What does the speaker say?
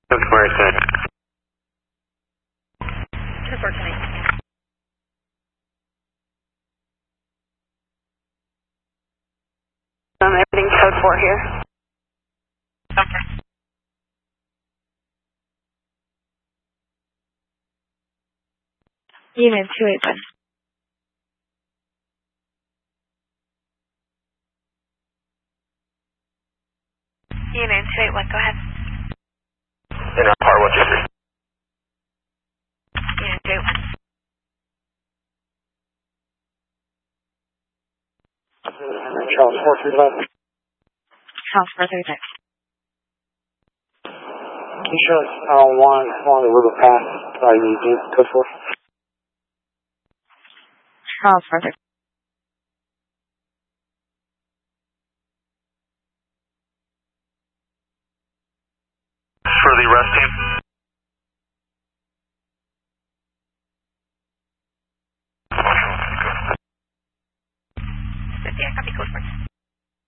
Code 4 tonight. Code 4 tonight. Everything's code 4 here. Okay. Unit 281. Unit 281, go ahead. In our car, what's your 3? Unit 281. Charles 435. House 435. Can you show us along the river path using code 4? House 435. For the arrest team. Yeah, copy code 4.